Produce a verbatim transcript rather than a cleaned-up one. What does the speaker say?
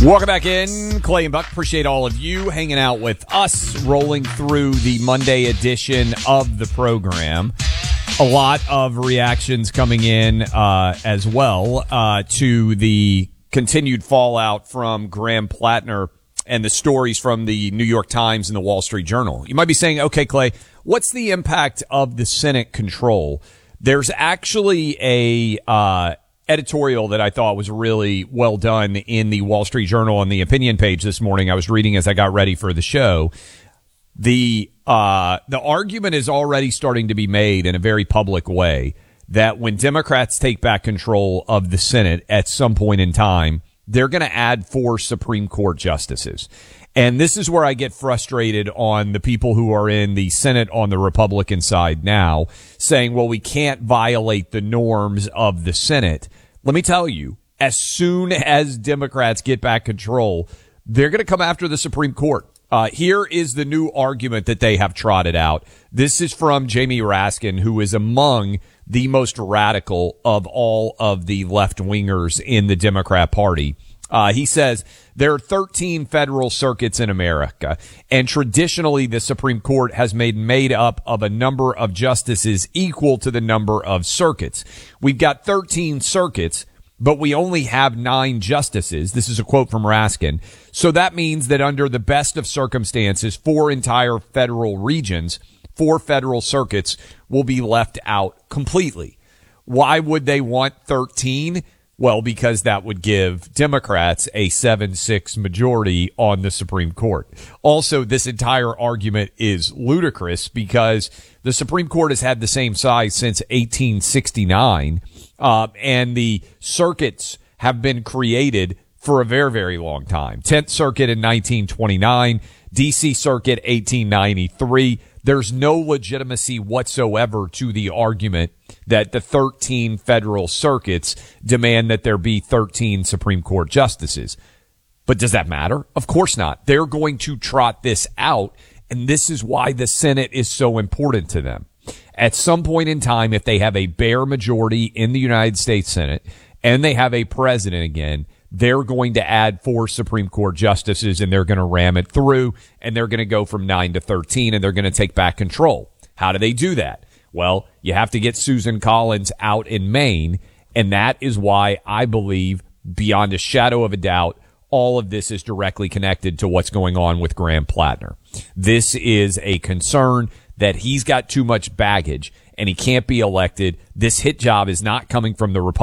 Welcome back in. Clay and Buck, appreciate all of you hanging out with us, rolling through the Monday edition of the program. A lot of reactions coming in uh, as well uh, to the continued fallout from Graham Plattner and the stories from the New York Times and the Wall Street Journal. You might be saying, okay, Clay, what's the impact of the Senate control? There's actually a uh editorial that I thought was really well done in the Wall Street Journal on the opinion page this morning. I was reading as I got ready for the show. The uh the argument is already starting to be made in a very public way that when Democrats take back control of the Senate at some point in time, they're going to add four Supreme Court justices. And this is where I get frustrated on the people who are in the Senate on the Republican side now, saying, well, we can't violate the norms of the Senate. Let me tell you, as soon as Democrats get back control, they're going to come after the Supreme Court. Uh, here is the new argument that they have trotted out. This is from Jamie Raskin, who is among the most radical of all of the left-wingers in the Democrat Party. Uh, he says there are thirteen federal circuits in America, and traditionally the Supreme Court has made made up of a number of justices equal to the number of circuits. We've got thirteen circuits, but we only have nine justices. This is a quote from Raskin. So that means that under the best of circumstances, four entire federal regions, four federal circuits will be left out completely. Why would they want thirteen? Well, because that would give Democrats a seven six majority on the Supreme Court. Also, this entire argument is ludicrous because the Supreme Court has had the same size since eighteen sixty-nine, uh, and the circuits have been created for a very, very long time. tenth Circuit in nineteen twenty-nine, D C Circuit eighteen ninety-three. There's no legitimacy whatsoever to the argument that the thirteen federal circuits demand that there be thirteen Supreme Court justices. But does that matter? Of course not. They're going to trot this out, and this is why the Senate is so important to them. At some point in time, if they have a bare majority in the United States Senate and they have a president again, they're going to add four Supreme Court justices, and they're going to ram it through, and they're going to go from nine to thirteen, and they're going to take back control. How do they do that? Well, you have to get Susan Collins out in Maine, and that is why I believe, beyond a shadow of a doubt, all of this is directly connected to what's going on with Graham Plattner. This is a concern that he's got too much baggage, and he can't be elected. This hit job is not coming from the Republicans.